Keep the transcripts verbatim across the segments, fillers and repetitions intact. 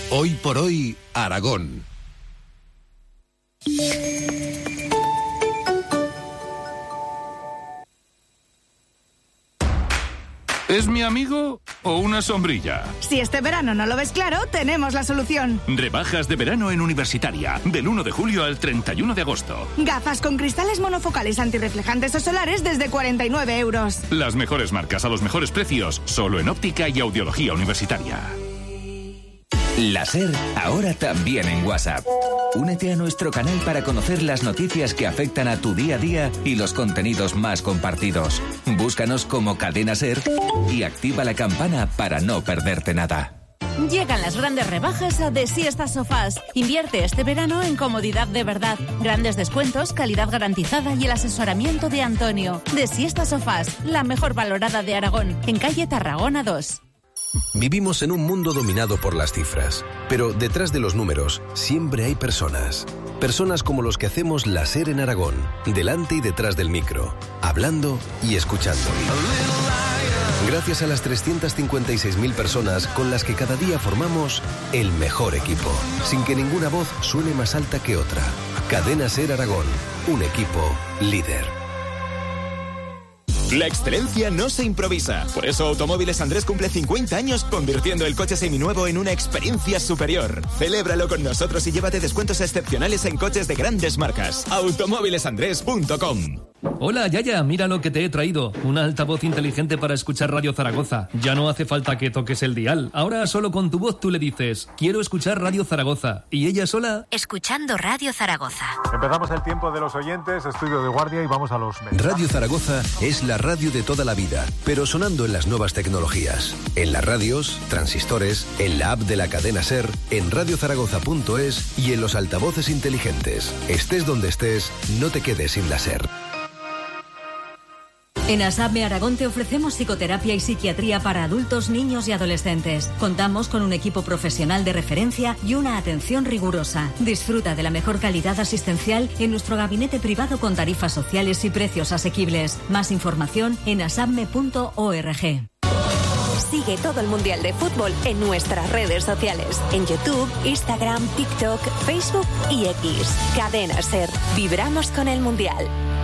Hoy por hoy, Aragón. ¿Es mi amigo o una sombrilla? Si este verano no lo ves claro, tenemos la solución. Rebajas de verano en Universitaria, del uno de julio al treinta y uno de agosto. Gafas con cristales monofocales antirreflejantes o solares desde cuarenta y nueve euros. Las mejores marcas a los mejores precios, solo en Óptica y Audiología Universitaria. La SER, ahora también en WhatsApp. Únete a nuestro canal para conocer las noticias que afectan a tu día a día y los contenidos más compartidos. Búscanos como Cadena SER y activa la campana para no perderte nada. Llegan las grandes rebajas a De Siestas Sofás. Invierte este verano en comodidad de verdad. Grandes descuentos, calidad garantizada y el asesoramiento de Antonio. De Siestas Sofás, la mejor valorada de Aragón, en calle Tarragona dos. Vivimos en un mundo dominado por las cifras, pero detrás de los números siempre hay personas. Personas como los que hacemos la SER en Aragón, delante y detrás del micro, hablando y escuchando. Gracias a las trescientas cincuenta y seis mil personas con las que cada día formamos el mejor equipo, sin que ninguna voz suene más alta que otra. Cadena SER Aragón, un equipo líder. La excelencia no se improvisa. Por eso Automóviles Andrés cumple cincuenta años convirtiendo el coche seminuevo en una experiencia superior. Celébralo con nosotros y llévate descuentos excepcionales en coches de grandes marcas. automóviles andrés punto com. Hola, Yaya, mira lo que te he traído. Una altavoz inteligente para escuchar Radio Zaragoza. Ya no hace falta que toques el dial. Ahora solo con tu voz tú le dices, quiero escuchar Radio Zaragoza. Y ella sola... Escuchando Radio Zaragoza. Empezamos el tiempo de los oyentes, estudio de guardia y vamos a los mensajes. Radio Zaragoza es la radio de toda la vida, pero sonando en las nuevas tecnologías. En las radios, transistores, en la app de la cadena SER, en radio zaragoza punto es y en los altavoces inteligentes. Estés donde estés, no te quedes sin la SER. En ASAPME Aragón te ofrecemos psicoterapia y psiquiatría para adultos, niños y adolescentes. Contamos con un equipo profesional de referencia y una atención rigurosa. Disfruta de la mejor calidad asistencial en nuestro gabinete privado con tarifas sociales y precios asequibles. Más información en asapme punto org. Sigue todo el Mundial de Fútbol en nuestras redes sociales. En YouTube, Instagram, TikTok, Facebook y X. Cadena SER. Vibramos con el Mundial.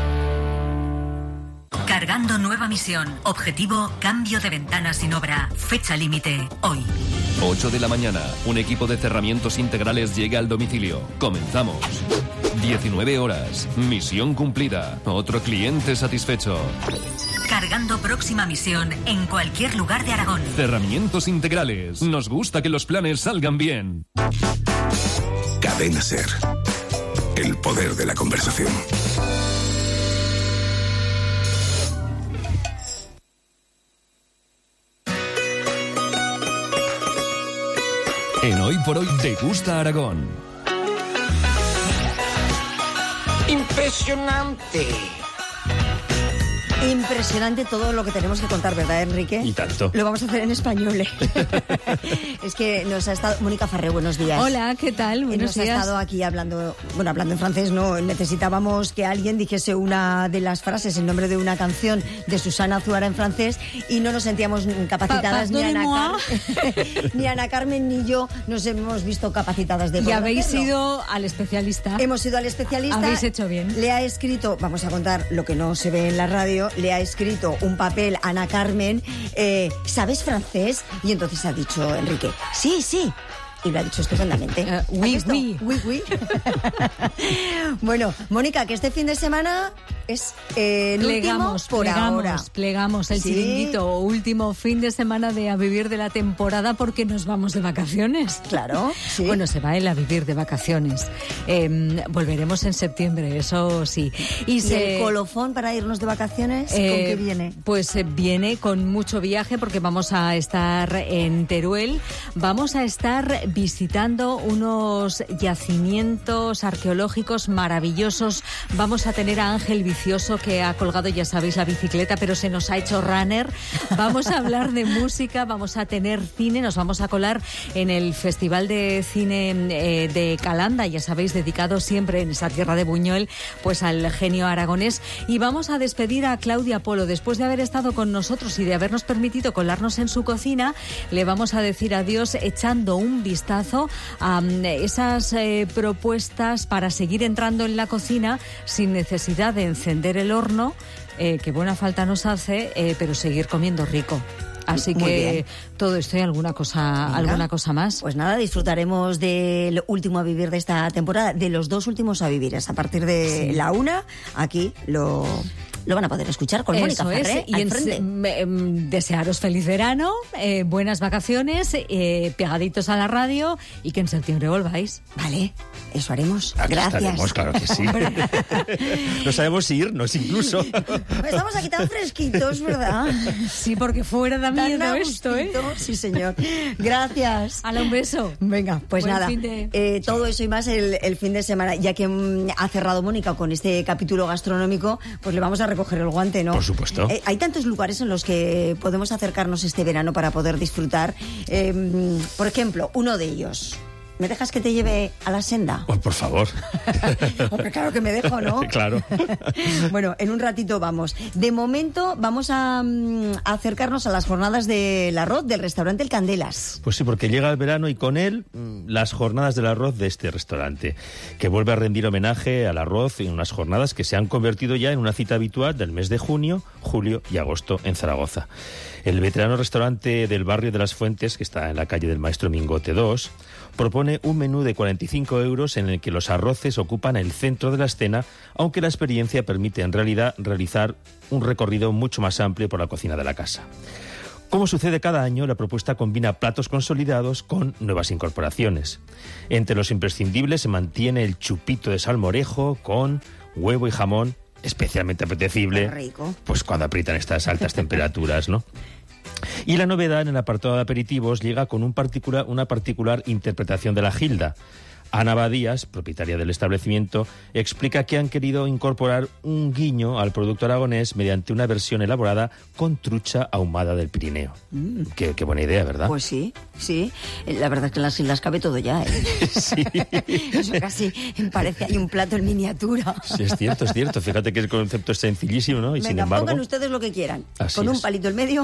Cargando nueva misión. Objetivo, cambio de ventana sin obra. Fecha límite, hoy. ocho de la mañana. Un equipo de cerramientos integrales llega al domicilio. Comenzamos. diecinueve horas. Misión cumplida. Otro cliente satisfecho. Cargando próxima misión en cualquier lugar de Aragón. Cerramientos integrales. Nos gusta que los planes salgan bien. Cadena SER. El poder de la conversación. En Hoy por Hoy te gusta Aragón. Impresionante. Impresionante todo lo que tenemos que contar, ¿verdad, Enrique? Y tanto. Lo vamos a hacer en español, ¿eh? Es que nos ha estado... Mónica Farré, buenos días. Hola, ¿qué tal? Buenos nos días. ha estado aquí hablando... Bueno, hablando en francés, no. Necesitábamos que alguien dijese una de las frases, el nombre de una canción de Susana Zuara en francés, y no nos sentíamos capacitadas, Pa, ni, Ana Car... ni Ana Carmen ni yo nos hemos visto capacitadas de Y poder habéis hacerlo. ido al especialista. Hemos ido al especialista. Habéis hecho bien. Le ha escrito, vamos a contar lo que no se ve en la radio, le ha escrito un papel a Ana Carmen, eh, ¿sabes francés? Y entonces ha dicho Enrique, sí, sí. Y lo ha dicho estupendamente. Uh, oui, oui. Oui, oui. Bueno, Mónica, que este fin de semana es eh, el Plegamos, último por plegamos, ahora. plegamos el Sí. chiringuito, último fin de semana de A Vivir de la temporada porque nos vamos de vacaciones. Claro, sí. Bueno, se va el A Vivir de vacaciones. Eh, volveremos en septiembre, eso sí. Y, ¿Y se, el colofón para irnos de vacaciones? eh, ¿Con qué viene? Pues eh, viene con mucho viaje porque vamos a estar en Teruel, vamos a estar visitando unos yacimientos arqueológicos maravillosos, vamos a tener a Ángel Vicente delicioso que ha colgado, ya sabéis, la bicicleta, pero se nos ha hecho runner. Vamos a hablar de música, vamos a tener cine, nos vamos a colar en el Festival de Cine eh, de Calanda, ya sabéis, dedicado siempre en esa tierra de Buñuel, pues al genio aragonés. Y vamos a despedir a Claudia Polo. Después de haber estado con nosotros y de habernos permitido colarnos en su cocina, le vamos a decir adiós echando un vistazo a um, esas eh, propuestas para seguir entrando en la cocina sin necesidad de encender el horno, eh, que buena falta nos hace, eh, pero seguir comiendo rico. Así Muy que bien. todo esto y alguna cosa, Venga. alguna cosa más. Pues nada, disfrutaremos del último a vivir de esta temporada, de los dos últimos a vivir. Es a partir de Sí. la una, aquí lo, lo van a poder escuchar con Mónica Eso es, Ferré y al en- frente. me- em, desearos feliz verano, eh, buenas vacaciones, eh, pegaditos a la radio y que en septiembre volváis. Vale, eso haremos. Aquí Gracias. estaremos, claro que sí. No sabemos si irnos incluso. Estamos aquí tan fresquitos, ¿verdad? Sí, porque fuera da Tan miedo a esto, ¿eh? gustito. Sí, señor. Gracias. Hala, un beso. Venga, pues Buen nada, fin de- eh, todo eso y más el, el fin de semana. Ya que mm, ha cerrado Mónica con este capítulo gastronómico, pues le vamos a recoger el guante, ¿no? Por supuesto. Eh, hay tantos lugares en los que podemos acercarnos este verano para poder disfrutar. Eh, mm, por ejemplo, uno de ellos. ¿Me dejas que te lleve a la senda? Oh, por favor. Hombre, claro que me dejo, ¿no? Claro. Bueno, en un ratito vamos. De momento vamos a, mm, a acercarnos a las jornadas del arroz del restaurante El Candelas. Pues sí, porque llega el verano y con él mm, las jornadas del arroz de este restaurante, que vuelve a rendir homenaje al arroz en unas jornadas que se han convertido ya en una cita habitual del mes de junio, julio y agosto en Zaragoza. El veterano restaurante del barrio de las Fuentes, que está en la calle del Maestro Mingote dos, propone un menú de cuarenta y cinco euros en el que los arroces ocupan el centro de la escena, aunque la experiencia permite en realidad realizar un recorrido mucho más amplio por la cocina de la casa. Como sucede cada año, la propuesta combina platos consolidados con nuevas incorporaciones. Entre los imprescindibles se mantiene el chupito de salmorejo con huevo y jamón, especialmente apetecible, Qué rico. pues cuando aprietan estas altas temperaturas, ¿no? Y la novedad en el apartado de aperitivos llega con un particular, una particular interpretación de la Gilda. Ana Badías, propietaria del establecimiento, explica que han querido incorporar un guiño al producto aragonés mediante una versión elaborada con trucha ahumada del Pirineo. Mm. Qué, qué buena idea, ¿verdad? Pues sí, sí. La verdad es que en las islas cabe todo ya, ¿eh? Sí. Eso casi parece hay un plato en miniatura. Sí, es cierto, es cierto. Fíjate que el concepto es sencillísimo, ¿no? Y Venga, sin embargo... pongan ustedes lo que quieran. Así Con un es. palito en medio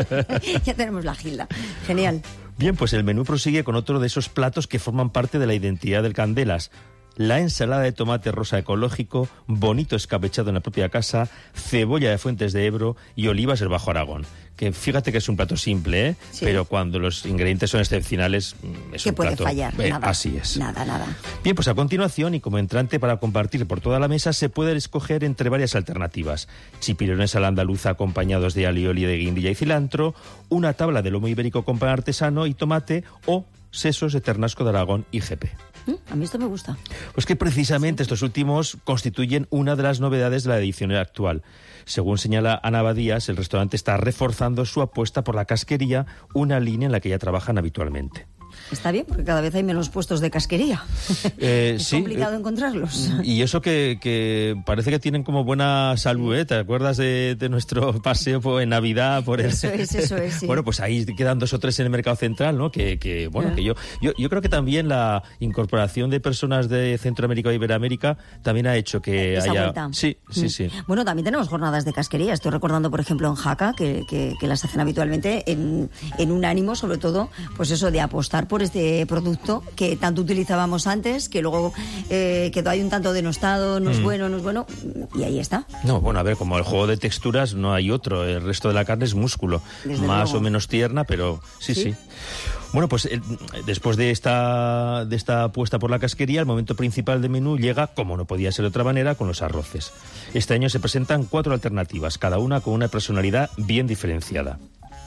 ya tenemos la Gilda. Genial. Bien, pues el menú prosigue con otro de esos platos que forman parte de la identidad del Candelas. La ensalada de tomate rosa ecológico, bonito escabechado en la propia casa, cebolla de Fuentes de Ebro y olivas del Bajo Aragón. Que fíjate que es un plato simple, ¿eh? Sí. Pero cuando los ingredientes son excepcionales, mm, es ¿Qué un puede plato... fallar? eh, Nada. Así es. Nada, nada. Bien, pues a continuación, y como entrante para compartir por toda la mesa, se puede escoger entre varias alternativas. Chipirones a la andaluza acompañados de alioli de guindilla y cilantro, una tabla de lomo ibérico con pan artesano y tomate, o sesos de ternasco de Aragón y G P. Mm, A mí esto me gusta. Pues que precisamente estos últimos constituyen una de las novedades de la edición actual. Según señala Ana Badías, el restaurante está reforzando su apuesta por la casquería, una línea en la que ya trabajan habitualmente. Está bien, porque cada vez hay menos puestos de casquería. Eh, es sí, complicado eh, encontrarlos. Y eso que, que parece que tienen como buena salud, ¿eh? ¿Te acuerdas de, de nuestro paseo por, en Navidad? Por el... Eso es, eso es, sí. Bueno, pues ahí quedan dos o tres en el mercado central, ¿no? Que, que bueno, que yo, yo yo creo que también la incorporación de personas de Centroamérica e Iberoamérica también ha hecho que Esa haya... vuelta. Sí, sí, Mm. sí. Bueno, también tenemos jornadas de casquería. Estoy recordando, por ejemplo, en Jaca, que, que, que las hacen habitualmente en, en un ánimo, sobre todo, pues eso, de apostar por este producto que tanto utilizábamos antes, que luego eh, quedó ahí un tanto denostado, no es Mm. bueno, no es bueno, y ahí está. No, bueno, a ver, como el juego de texturas no hay otro. El resto de la carne es músculo. Desde Más luego. o menos tierna, pero sí, Sí. sí. Bueno, pues el- después de esta, de esta apuesta por la casquería, el momento principal del menú llega, como no podía ser de otra manera, con los arroces. Este año se presentan cuatro alternativas, cada una con una personalidad bien diferenciada.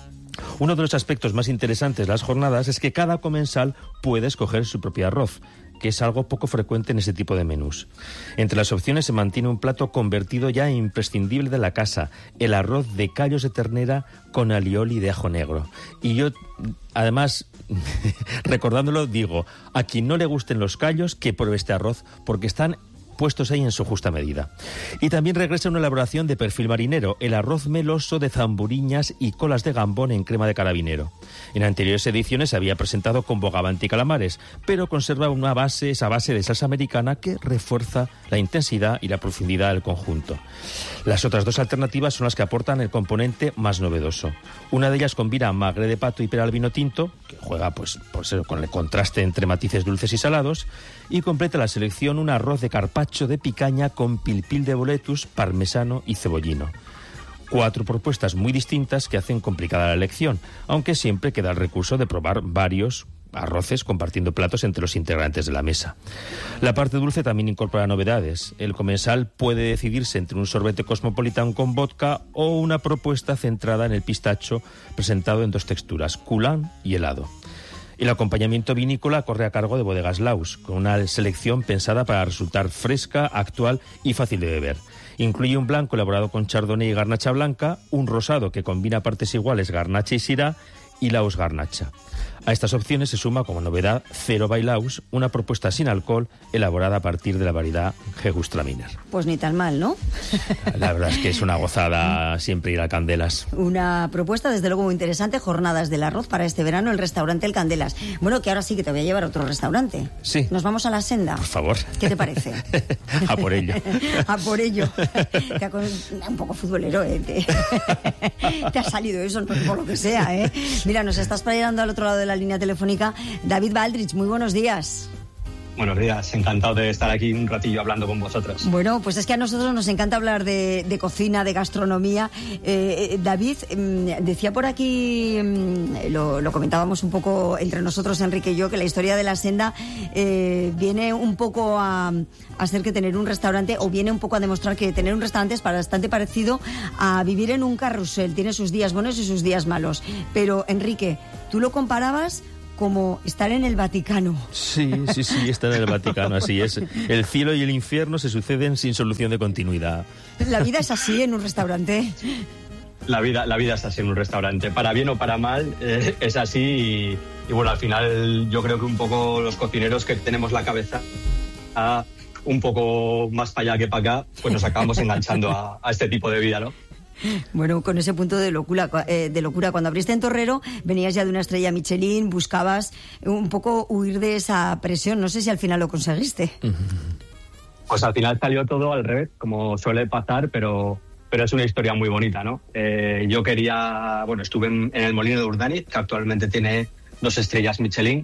Uno de los aspectos más interesantes de las jornadas es que cada comensal puede escoger su propio arroz, que es algo poco frecuente en ese tipo de menús. Entre las opciones se mantiene un plato convertido ya en imprescindible de la casa, el arroz de callos de ternera con alioli de ajo negro. Y yo, además, recordándolo, digo, a quien no le gusten los callos, que pruebe este arroz, porque están puestos ahí en su justa medida. Y también regresa una elaboración de perfil marinero, el arroz meloso de zamburiñas y colas de gambón en crema de carabinero. En anteriores ediciones se había presentado con bogavante y calamares, pero conserva una base, esa base de salsa americana que refuerza la intensidad y la profundidad del conjunto. Las otras dos alternativas son las que aportan el componente más novedoso. Una de ellas combina magre de pato y peral vino tinto, que juega pues, por ser, con el contraste entre matices dulces y salados, y completa la selección un arroz de carpaccio de picaña con pilpil de boletus, parmesano y cebollino. Cuatro propuestas muy distintas que hacen complicada la elección, aunque siempre queda el recurso de probar varios arroces compartiendo platos entre los integrantes de la mesa. La parte dulce también incorpora novedades. El comensal puede decidirse entre un sorbete cosmopolitan con vodka o una propuesta centrada en el pistacho presentado en dos texturas, culán y helado. El acompañamiento vinícola corre a cargo de Bodegas Laus, con una selección pensada para resultar fresca, actual y fácil de beber. Incluye un blanco elaborado con chardonnay y garnacha blanca, un rosado que combina partes iguales garnacha y syrah y Laus garnacha. A estas opciones se suma como novedad Cero by Laus, una propuesta sin alcohol elaborada a partir de la variedad Gewürztraminer. Pues ni tan mal, ¿no? La verdad es que es una gozada siempre ir a Candelas. Una propuesta desde luego muy interesante, jornadas del arroz para este verano, el restaurante El Candelas. Bueno, que ahora sí que te voy a llevar a otro restaurante. Sí. ¿Nos vamos a la senda? Por favor. ¿Qué te parece? A por ello. A por ello. Te ha, un poco futbolero, ¿eh? Te, te ha salido eso por lo que sea, ¿eh? Mira, nos estás esperando al otro lado de la línea telefónica David Baldrich. Muy buenos días. Buenos días, encantado de estar aquí un ratillo hablando con vosotros. Bueno, pues es que a nosotros nos encanta hablar de, de cocina, de gastronomía. Eh, David, eh, decía por aquí, eh, lo, lo comentábamos un poco entre nosotros, Enrique y yo, que la historia de la senda eh, viene un poco a, a hacer que tener un restaurante, o viene un poco a demostrar que tener un restaurante es bastante parecido a vivir en un carrusel. Tiene sus días buenos y sus días malos. Pero, Enrique, tú lo comparabas como estar en el Vaticano. Sí, sí, sí, estar en el Vaticano, así es. El cielo y el infierno se suceden sin solución de continuidad. La vida es así en un restaurante. La vida, la vida es así en un restaurante. Para bien o para mal, eh, es así. Y, y bueno, al final yo creo que un poco los cocineros que tenemos la cabeza a, un poco más para allá que para acá, pues nos acabamos enganchando a, a este tipo de vida, ¿no? Bueno, con ese punto de locura, eh, de locura, cuando abriste en Torrero, venías ya de una estrella Michelin, buscabas un poco huir de esa presión. No sé si al final lo conseguiste. Pues al final salió todo al revés, como suele pasar, pero, pero es una historia muy bonita, ¿no? Eh, yo quería, bueno, estuve en, en el Molino de Urdani, que actualmente tiene dos estrellas Michelin,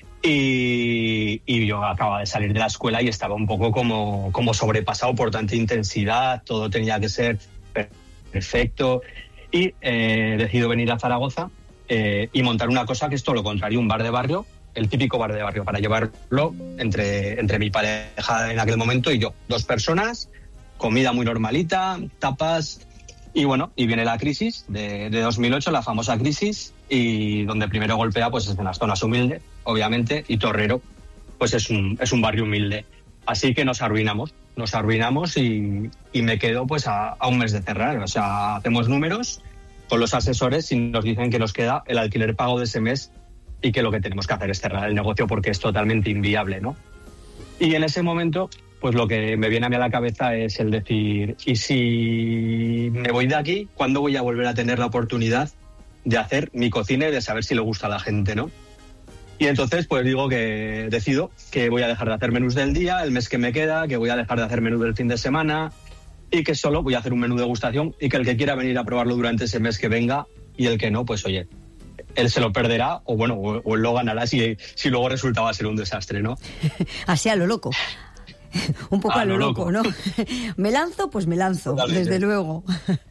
y, y yo acababa de salir de la escuela y estaba un poco como, como sobrepasado por tanta intensidad, todo tenía que ser perfecto, y eh, decido venir a Zaragoza eh, y montar una cosa que es todo lo contrario, un bar de barrio, el típico bar de barrio, para llevarlo entre, entre mi pareja en aquel momento y yo. Dos personas, comida muy normalita, tapas, y bueno, y viene la crisis de, de dos mil ocho, la famosa crisis, y donde primero golpea pues es en las zonas humildes, obviamente, y Torrero pues es un, es un barrio humilde. Así que nos arruinamos, nos arruinamos y, y me quedo pues a, a un mes de cerrar. O sea, hacemos números con los asesores y nos dicen que nos queda el alquiler pago de ese mes y que lo que tenemos que hacer es cerrar el negocio porque es totalmente inviable, ¿no? Y en ese momento, pues lo que me viene a mí a la cabeza es el decir, ¿y si me voy de aquí, cuándo voy a volver a tener la oportunidad de hacer mi cocina y de saber si le gusta a la gente, ¿no? Y entonces pues digo que decido que voy a dejar de hacer menús del día, el mes que me queda, que voy a dejar de hacer menú del fin de semana y que solo voy a hacer un menú de degustación y que el que quiera venir a probarlo durante ese mes que venga y el que no, pues oye, él se lo perderá o bueno, o, o él lo ganará si, si luego resultaba ser un desastre, ¿no? Así a lo loco. Un poco a, a lo, lo loco, loco, ¿no? Me lanzo, pues me lanzo, totalmente. Desde luego.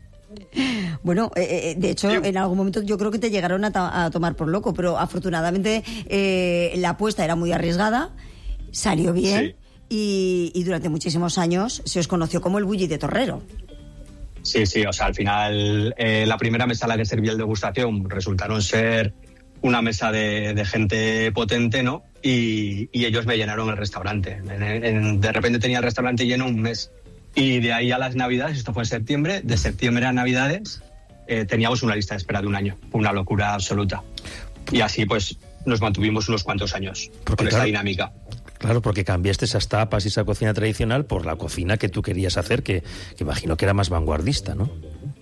Bueno, eh, de hecho, en algún momento yo creo que te llegaron a, ta- a tomar por loco, pero afortunadamente eh, la apuesta era muy arriesgada, salió bien, sí. y, y durante muchísimos años se os conoció como el Bulli de Torrero. Sí, sí, o sea, al final eh, la primera mesa a la que serví el degustación resultaron ser una mesa de, de gente potente, ¿no? Y, y ellos me llenaron el restaurante. En, en, de repente tenía el restaurante lleno un mes. Y de ahí a las Navidades, esto fue en septiembre, de septiembre a Navidades eh, teníamos una lista de espera de un año, una locura absoluta. Y así pues nos mantuvimos unos cuantos años Porque, con esta claro, dinámica. Claro, porque cambiaste esas tapas y esa cocina tradicional por la cocina que tú querías hacer, que, que imagino que era más vanguardista, ¿no?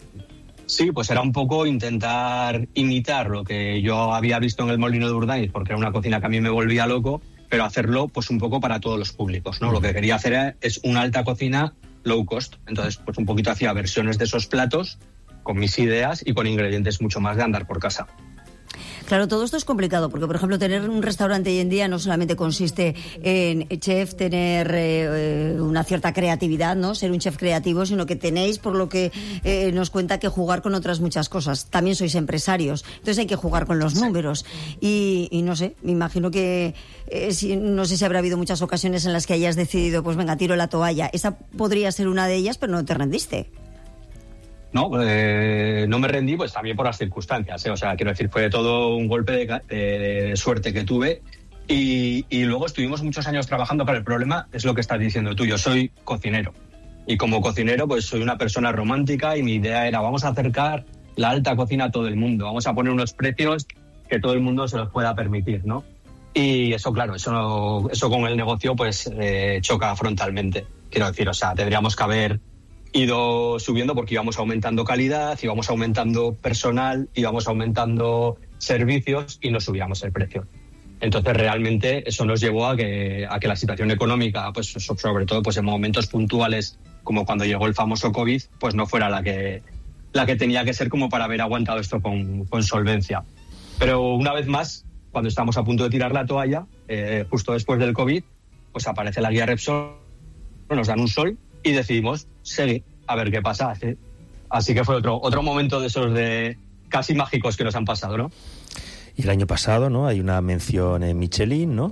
Sí, pues era un poco intentar imitar lo que yo había visto en el Molino de Urdániz, porque era una cocina que a mí me volvía loco, pero hacerlo pues un poco para todos los públicos, ¿no? Lo que quería hacer es una alta cocina low cost. Entonces, pues un poquito hacía versiones de esos platos con mis ideas y con ingredientes mucho más de andar por casa. Claro, todo esto es complicado, porque, por ejemplo, tener un restaurante hoy en día no solamente consiste en chef, tener eh, una cierta creatividad, ¿no? Ser un chef creativo, sino que tenéis, por lo que eh, nos cuenta, que jugar con otras muchas cosas. También sois empresarios, entonces hay que jugar con los números. Y, y no sé, me imagino que, eh, si, no sé si habrá habido muchas ocasiones en las que hayas decidido, pues venga, tiro la toalla. Esa podría ser una de ellas, pero no te rendiste. No, eh, no me rendí, pues también por las circunstancias, ¿eh? O sea, quiero decir, fue todo un golpe de, de, de suerte que tuve y, y luego estuvimos muchos años trabajando, pero el problema es lo que estás diciendo tú. Yo soy cocinero y como cocinero pues soy una persona romántica y mi idea era vamos a acercar la alta cocina a todo el mundo, vamos a poner unos precios que todo el mundo se los pueda permitir, ¿no? Y eso, claro, eso, eso con el negocio pues eh, choca frontalmente. Quiero decir, o sea, tendríamos que haber ido subiendo porque íbamos aumentando calidad, íbamos aumentando personal, íbamos aumentando servicios y no subíamos el precio. Entonces realmente eso nos llevó a que, a que la situación económica, pues sobre todo pues en momentos puntuales como cuando llegó el famoso COVID, pues no fuera la que, la que tenía que ser como para haber aguantado esto con, con solvencia. Pero una vez más, cuando estamos a punto de tirar la toalla, eh, justo después del COVID, pues aparece la guía Repsol, nos dan un sol y decidimos seguir a ver qué pasa. Así que fue otro otro momento de esos de casi mágicos que nos han pasado, ¿no? Y el año pasado, ¿no? Hay una mención en Michelin, ¿no?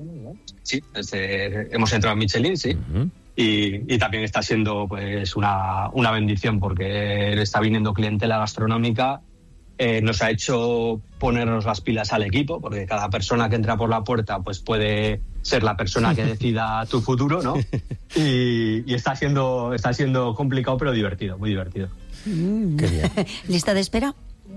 Sí, este, hemos entrado en Michelin, sí. Uh-huh. Y, y también está siendo pues una, una bendición porque está viniendo clientela gastronómica. Eh, nos ha hecho ponernos las pilas al equipo, porque cada persona que entra por la puerta pues puede ser la persona que decida tu futuro, ¿no? Y, y está siendo está siendo complicado, pero divertido, muy divertido. Mm. Qué bien. ¿Lista de espera?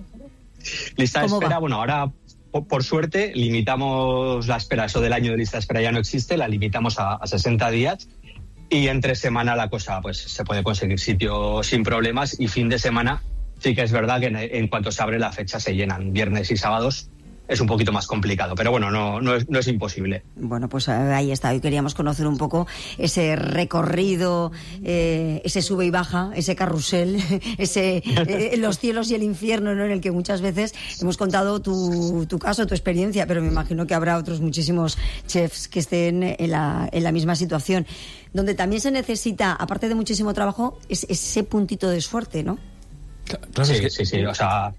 Lista de espera, va? Bueno, ahora por, por suerte limitamos la espera, eso del año de lista de espera ya no existe, la limitamos a, a sesenta días y entre semana la cosa pues se puede conseguir sitio sin problemas y fin de semana sí que es verdad que en cuanto se abre la fecha se llenan. Viernes y sábados es un poquito más complicado, pero bueno, no, no, es, no es imposible. Bueno, pues ahí está. Hoy queríamos conocer un poco ese recorrido, eh, ese sube y baja, ese carrusel, ese eh, los cielos y el infierno, ¿no? En el que muchas veces hemos contado tu, tu caso, tu experiencia, pero me imagino que habrá otros muchísimos chefs que estén en la, en la misma situación, donde también se necesita, aparte de muchísimo trabajo, es, ese puntito de suerte, ¿no? Claro, sí, sí, sí, o sea...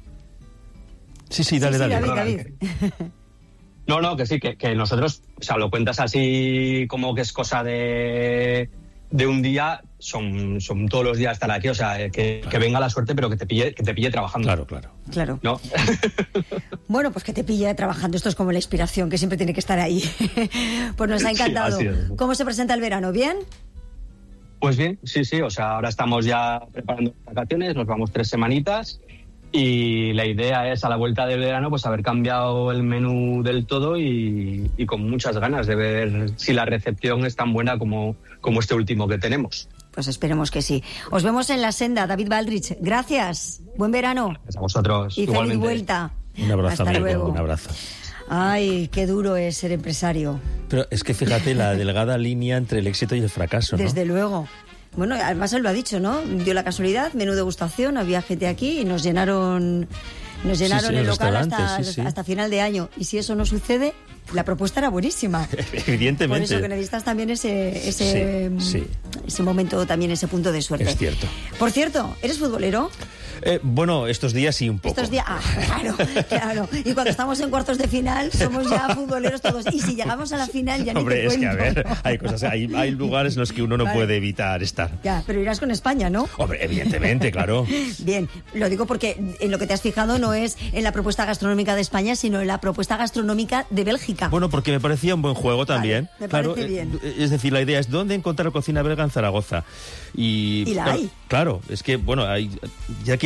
Sí, sí, dale, sí, sí, dale. David, David. No, no, que sí, que, que nosotros, o sea, lo cuentas así como que es cosa de, de un día, son, son todos los días estar aquí, o sea, que, claro. que venga la suerte, pero que te pille, que te pille trabajando. Claro, claro. Claro. ¿No? Bueno, pues que te pille trabajando, esto es como la inspiración, que siempre tiene que estar ahí. Pues nos ha encantado. Sí, ¿Cómo se presenta el verano? ¿Bien? Pues bien, sí, sí, o sea, ahora estamos ya preparando vacaciones, nos vamos tres semanitas y la idea es a la vuelta del verano pues haber cambiado el menú del todo y, y con muchas ganas de ver si la recepción es tan buena como, como este último que tenemos. Pues esperemos que sí. Os vemos en la senda, David Baldrich. Gracias, buen verano. Gracias a vosotros. Y igualmente. Feliz vuelta. Un abrazo, Hasta amigo, luego. Un abrazo. Ay, qué duro es ser empresario. Pero es que fíjate la delgada línea entre el éxito y el fracaso, ¿no? Desde luego. Bueno, además él lo ha dicho, ¿no? Dio la casualidad, menú degustación, había gente aquí y nos llenaron, nos llenaron sí, sí, el el local hasta, sí, sí. hasta final de año. Y si eso no sucede, la propuesta era buenísima. Evidentemente. Por eso que necesitas también ese, ese, sí, sí. ese momento, también ese punto de suerte. Es cierto. Por cierto, ¿eres futbolero? Eh, bueno, estos días sí un poco. Estos días, ah, claro, claro. Y cuando estamos en cuartos de final, somos ya futboleros todos. Y si llegamos a la final, ya ni Hombre, te es cuento. que a ver, hay cosas, hay, hay lugares en los que uno no vale. puede evitar estar. Ya, pero irás con España, ¿no? Hombre, evidentemente, claro. Bien, lo digo porque en lo que te has fijado no es en la propuesta gastronómica de España, sino en la propuesta gastronómica de Bélgica. Bueno, porque me parecía un buen juego también. Vale, me claro, parece bien. Es decir, la idea es dónde encontrar cocina belga en Zaragoza. Y, y la claro, hay. Claro, es que, bueno, hay, ya que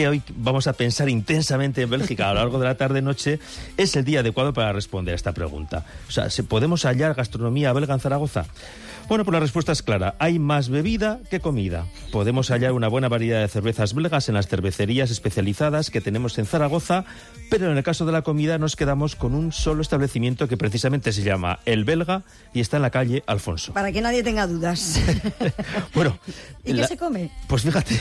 día hoy vamos a pensar intensamente en Bélgica a lo largo de la tarde-noche, es el día adecuado para responder a esta pregunta. O sea, ¿podemos hallar gastronomía belga en Zaragoza? Bueno, pues la respuesta es clara. Hay más bebida que comida. Podemos hallar una buena variedad de cervezas belgas en las cervecerías especializadas que tenemos en Zaragoza, pero en el caso de la comida nos quedamos con un solo establecimiento que precisamente se llama El Belga y está en la calle Alfonso. Para que nadie tenga dudas. Bueno, ¿y la... qué se come? Pues fíjate,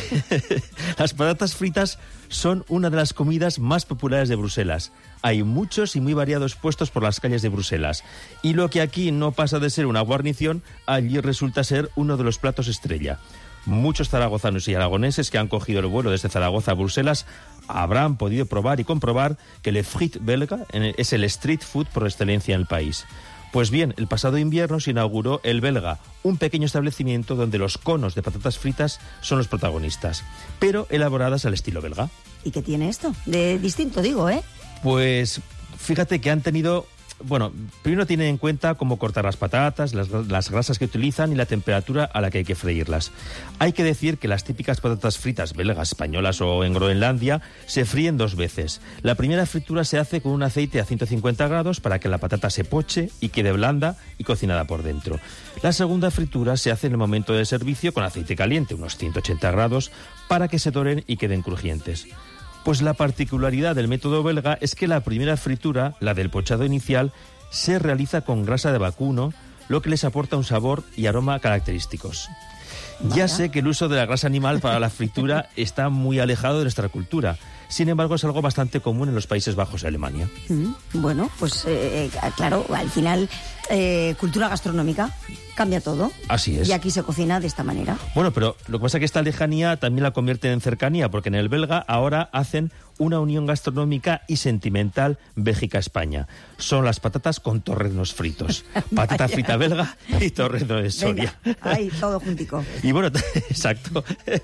las patatas fritas son una de las comidas más populares de Bruselas. Hay muchos y muy variados puestos por las calles de Bruselas. Y lo que aquí no pasa de ser una guarnición, allí resulta ser uno de los platos estrella. Muchos zaragozanos y aragoneses que han cogido el vuelo desde Zaragoza a Bruselas habrán podido probar y comprobar que le frit belga es el street food por excelencia en el país. Pues bien, el pasado invierno se inauguró El Belga, un pequeño establecimiento donde los conos de patatas fritas son los protagonistas, pero elaboradas al estilo belga. ¿Y qué tiene esto? De distinto, digo, ¿eh? Pues fíjate que han tenido... Bueno, primero tienen en cuenta cómo cortar las patatas, las, las grasas que utilizan y la temperatura a la que hay que freírlas. Hay que decir que las típicas patatas fritas belgas, españolas o en Groenlandia se fríen dos veces. La primera fritura se hace con un aceite a ciento cincuenta grados para que la patata se poche y quede blanda y cocinada por dentro. La segunda fritura se hace en el momento del servicio con aceite caliente, unos ciento ochenta grados, para que se doren y queden crujientes. Pues la particularidad del método belga es que la primera fritura, la del pochado inicial, se realiza con grasa de vacuno, lo que les aporta un sabor y aroma característicos. Vaya. Ya sé que el uso de la grasa animal para la fritura está muy alejado de nuestra cultura. Sin embargo, es algo bastante común en los Países Bajos y Alemania. Mm, bueno, pues eh, claro, al final, eh, cultura gastronómica cambia todo. Así es. Y aquí se cocina de esta manera. Bueno, pero lo que pasa es que esta lejanía también la convierte en cercanía, porque en el belga ahora hacen una unión gastronómica y sentimental Bélgica-España. Son las patatas con torreznos fritos. Patata frita belga y torrezno de Soria. Venga, ahí, todo juntico. Y bueno, exacto.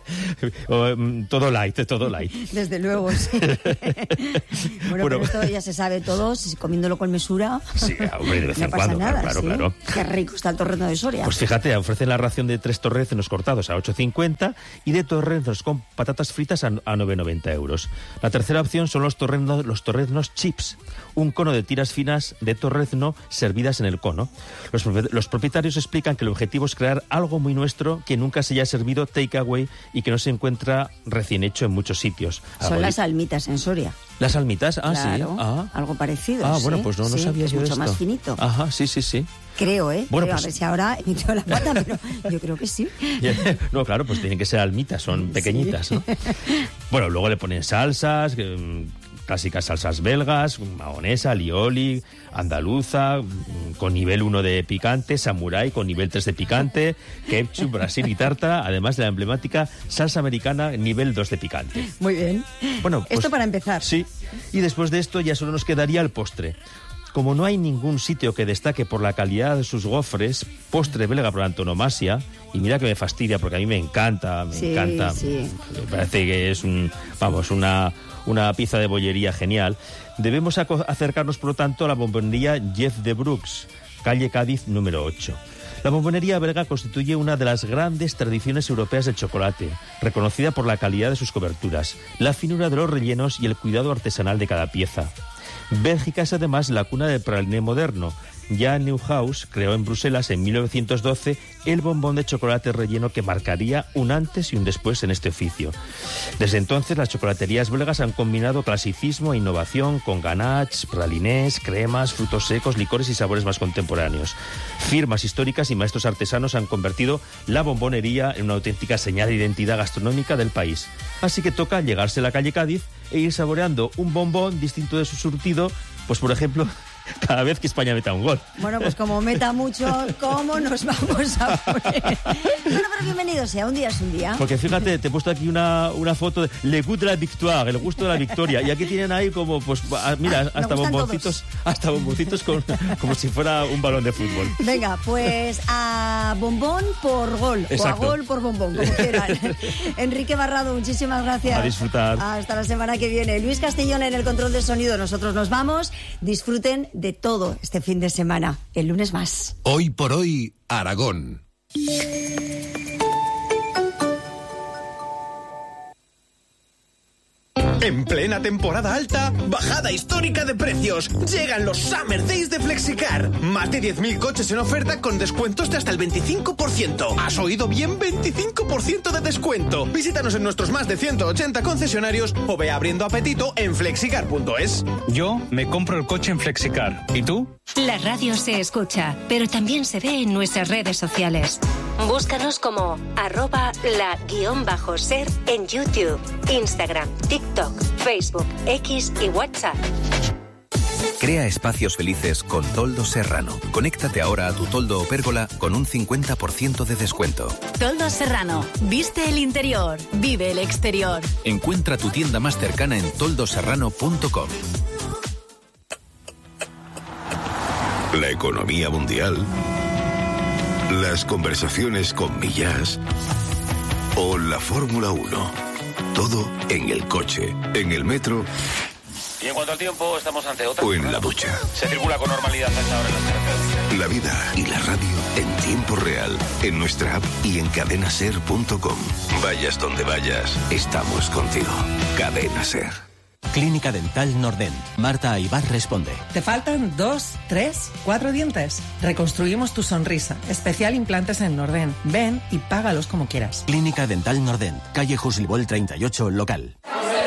Todo light, todo light. Desde luego, sí. bueno, bueno, pero esto ya se sabe todo, si comiéndolo con mesura. Sí, hombre, de vez en no pasa cuando, nada, claro, ¿sí? claro. Qué rico está el torrezno de Soria. Pues fíjate, ofrecen la ración de tres torreznos cortados a ocho cincuenta y de torreznos con patatas fritas a nueve noventa euros. La tercera opción son los torreznos, los torreznos chips, un cono de tiras finas de torrezno servidas en el cono. Los, los propietarios explican que el objetivo es crear algo muy nuestro que nunca se haya servido takeaway y que no se encuentra recién hecho en muchos sitios. Son las almitas en Soria. ¿Las almitas? Ah, claro, sí. Ah. Algo parecido. Ah, ¿sí? bueno, pues no, no sí, sabía es yo mucho esto. más finito. Ajá, sí, sí, sí. Creo, ¿eh? Bueno, creo, pues... a ver si ahora he metido la pata, pero yo creo que sí. No, claro, pues tienen que ser almitas, son pequeñitas, ¿no? Bueno, luego le ponen salsas, clásicas salsas belgas, mahonesa, alioli, andaluza, con nivel uno de picante, samurai con nivel tres de picante, ketchup, Brasil y tártara, además de la emblemática salsa americana nivel dos de picante. Muy bien. Bueno, pues, esto para empezar. Sí, y después de esto ya solo nos quedaría el postre. Como no hay ningún sitio que destaque por la calidad de sus gofres, postre belga por antonomasia, y mira que me fastidia porque a mí me encanta, me sí, encanta, sí. me parece que es un, vamos, una, una pieza de bollería genial, debemos acercarnos por lo tanto a la bombonería Jeff de Brooks, calle Cádiz número ocho. La bombonería belga constituye una de las grandes tradiciones europeas del chocolate, reconocida por la calidad de sus coberturas, la finura de los rellenos y el cuidado artesanal de cada pieza. Bélgica es además la cuna del praliné moderno. Ya Neuhaus creó en Bruselas en mil novecientos doce el bombón de chocolate relleno que marcaría un antes y un después en este oficio. Desde entonces las chocolaterías belgas han combinado clasicismo e innovación con ganaches, pralinés, cremas, frutos secos, licores y sabores más contemporáneos. Firmas históricas y maestros artesanos han convertido la bombonería en una auténtica señal de identidad gastronómica del país. Así que toca llegarse a la calle Cádiz e ir saboreando un bombón distinto de su surtido, pues por ejemplo... cada vez que España meta un gol. Bueno, pues como meta mucho, ¿cómo nos vamos a poner? Bueno, pero bienvenido sea, un día es un día. Porque fíjate, te he puesto aquí una, una foto de Le goût de la victoire, el gusto de la victoria. Y aquí tienen ahí como, pues, mira, hasta bomboncitos, hasta bomboncitos con, como si fuera un balón de fútbol. Venga, pues a bombón por gol. Exacto. O a gol por bombón, como quieran. Enrique Barrado, muchísimas gracias. A disfrutar. Hasta la semana que viene. Luis Castellón en el control del sonido. Nosotros nos vamos. Disfruten de todo este fin de semana. El lunes más. Hoy por hoy, Aragón. En plena temporada alta, bajada histórica de precios. Llegan los Summer Days de Flexicar. Más de diez mil coches en oferta con descuentos de hasta el veinticinco por ciento. ¿Has oído bien? veinticinco por ciento de descuento. Visítanos en nuestros más de ciento ochenta concesionarios o ve abriendo apetito en flexicar punto es. Yo me compro el coche en Flexicar. ¿Y tú? La radio se escucha, pero también se ve en nuestras redes sociales. Búscanos como arroba la guión bajo ser en YouTube, Instagram, TikTok, Facebook, X y WhatsApp. Crea espacios felices con Toldo Serrano. Conéctate ahora a tu toldo o pérgola con un cincuenta por ciento de descuento. Toldo Serrano. Viste el interior, vive el exterior. Encuentra tu tienda más cercana en toldo serrano punto com. La economía mundial, las conversaciones con Millás o la Fórmula uno. Todo en el coche, en el metro. Y en cuanto al tiempo, estamos ante otra. O en la ducha. Se circula con normalidad a esta hora en las carreteras. La vida y la radio en tiempo real, en nuestra app y en cadena ser punto com. Vayas donde vayas, estamos contigo. Cadena Ser. Clínica Dental Nordent. Marta Aybar responde. ¿Te faltan dos, tres, cuatro dientes? Reconstruimos tu sonrisa. Especial implantes en Nordent. Ven y págalos como quieras. Clínica Dental Nordent. Calle Juslibol treinta y ocho, local.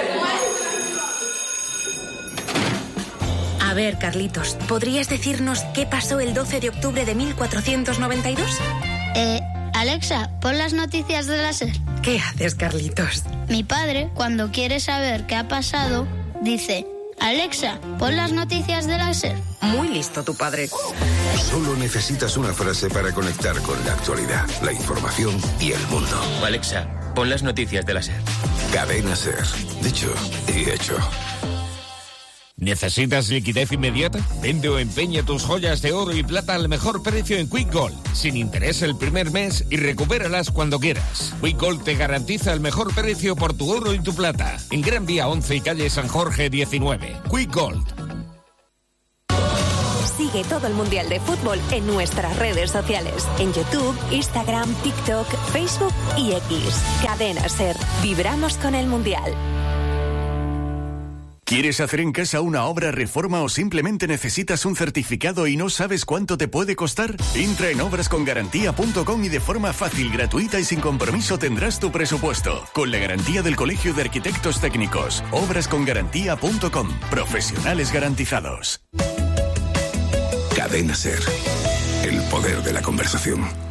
A ver, Carlitos, ¿podrías decirnos qué pasó el doce de octubre de mil cuatrocientos noventa y dos? Eh, Alexa, pon las noticias de la SER. ¿Qué haces, Carlitos? Mi padre, cuando quiere saber qué ha pasado, dice: Alexa, pon las noticias de la SER. Muy listo tu padre. Solo necesitas una frase para conectar con la actualidad, la información y el mundo. Alexa, pon las noticias de la SER. Cadena SER. Dicho y hecho. ¿Necesitas liquidez inmediata? Vende o empeña tus joyas de oro y plata al mejor precio en Quick Gold, sin interés el primer mes y recupéralas cuando quieras. Quick Gold te garantiza el mejor precio por tu oro y tu plata. En Gran Vía once y calle San Jorge diecinueve. Quick Gold. Sigue todo el Mundial de Fútbol en nuestras redes sociales. En YouTube, Instagram, TikTok, Facebook y X. Cadena Ser. Vibramos con el Mundial. ¿Quieres hacer en casa una obra, reforma o simplemente necesitas un certificado y no sabes cuánto te puede costar? Entra en obras con garantía punto com y de forma fácil, gratuita y sin compromiso tendrás tu presupuesto. Con la garantía del Colegio de Arquitectos Técnicos. obras con garantía punto com. Profesionales garantizados. Cadena Ser. El poder de la conversación.